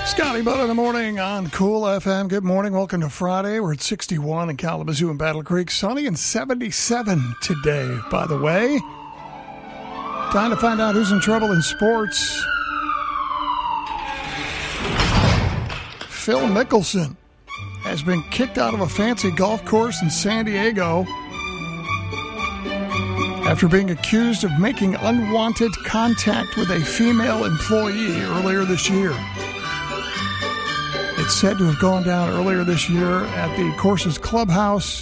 Scotty Bud in the morning on Cool FM. Good morning. Welcome to Friday. We're at 61 in Kalamazoo and Battle Creek. Sunny and 77 today, by the way. Time to find out who's in trouble in sports. Phil Mickelson has been kicked out of a fancy golf course in San Diego after being accused of making unwanted contact with a female employee earlier this year. It's said to have gone down earlier this year at the course's clubhouse.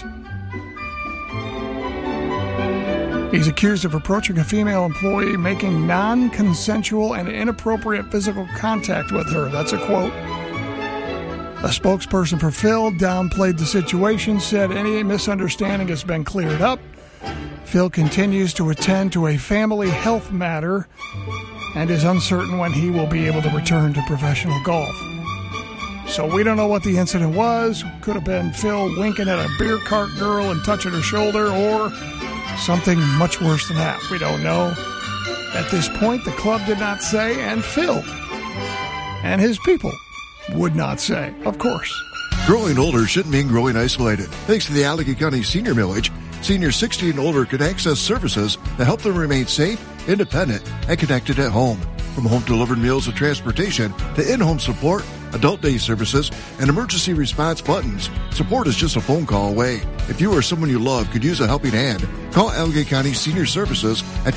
He's accused of approaching a female employee, making non-consensual and inappropriate physical contact with her. That's a quote. A spokesperson for Phil downplayed the situation, said any misunderstanding has been cleared up. Phil continues to attend to a family health matter and is uncertain when he will be able to return to professional golf. So we don't know what the incident was. Could have been Phil winking at a beer cart girl and touching her shoulder, or something much worse than that. We don't know. At this point, the club did not say, and Phil and his people would not say, of course. Growing older shouldn't mean growing isolated. Thanks to the Allegheny County Senior Millage, seniors 60 and older can access services that help them remain safe, independent, and connected at home. From home-delivered meals and transportation to in-home support, adult day services, and emergency response buttons, support is just a phone call away. If you or someone you love could use a helping hand, call Allegheny County Senior Services at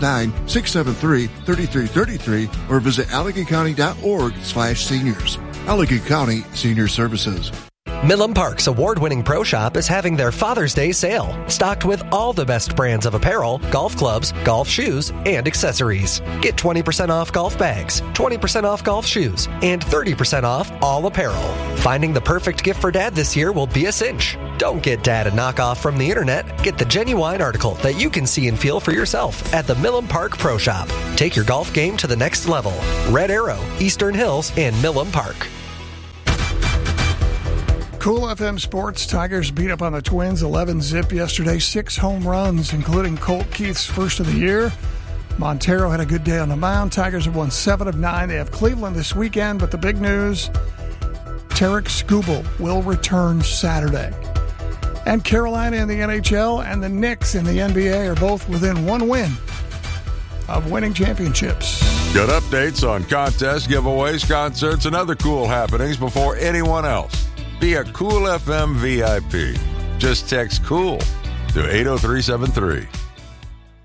269-673-3333 or visit AlleghenyCounty.org/seniors. Allegheny County Senior Services. Milam Park's award-winning pro shop is having their Father's Day sale, stocked with all the best brands of apparel, golf clubs, golf shoes, and accessories. Get 20% off golf bags, 20% off golf shoes, and 30% off all apparel. Finding the perfect gift for Dad this year will be a cinch. Don't get Dad a knockoff from the internet. Get the genuine article that you can see and feel for yourself at the Milam Park Pro Shop. Take your golf game to the next level. Red Arrow, Eastern Hills, and Milam Park. Cool FM Sports. Tigers beat up on the Twins 11-zip yesterday. 6 home runs, including Colt Keith's first of the year. Montero had a good day on the mound. Tigers have won 7 of 9. They have Cleveland this weekend, but the big news, Tarek Skubal will return Saturday. And Carolina in the NHL and the Knicks in the NBA are both within one win of winning championships. Get updates on contests, giveaways, concerts, and other cool happenings before anyone else. Be a Cool FM VIP. Just text COOL to 80373.